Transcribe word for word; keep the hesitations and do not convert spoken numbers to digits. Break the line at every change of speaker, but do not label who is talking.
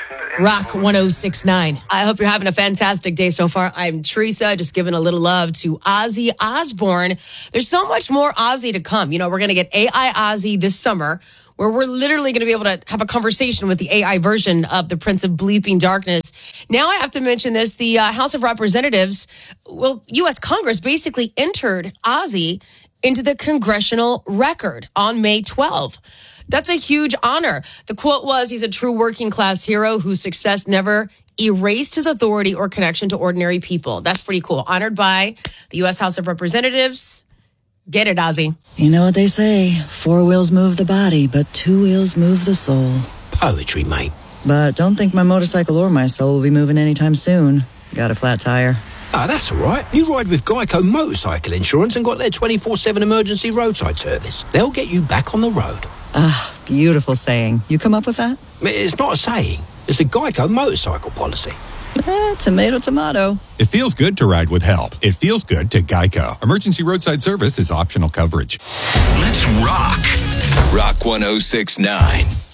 Rock one oh six point nine. I hope you're having a fantastic day so far. I'm Teresa, just giving a little love to Ozzy Osbourne. There's so much more Ozzy to come. You know, we're going to get A I Ozzy this summer, where we're literally going to be able to have a conversation with the A I version of the Prince of Bleeping Darkness. Now I have to mention this. The uh, House of Representatives, well, U S Congress basically entered Ozzy into the congressional record on May twelfth. That's a huge honor. The quote was, he's a true working class hero whose success never erased his authority or connection to ordinary people. That's pretty cool. Honored by the U S House of Representatives. Get it, Ozzy.
You know what they say, four wheels move the body, but two wheels move the soul.
Poetry, mate.
But don't think my motorcycle or my soul will be moving anytime soon. Got a flat tire.
Ah, that's all right. You ride with Geico Motorcycle Insurance and got their twenty-four seven emergency roadside service. They'll get you back on the road.
Ah, beautiful saying. You come up with that?
It's not a saying. It's a Geico motorcycle policy.
Eh, tomato, tomato.
It feels good to ride with help. It feels good to Geico. Emergency roadside service is optional coverage.
Let's rock. Rock one oh six point nine.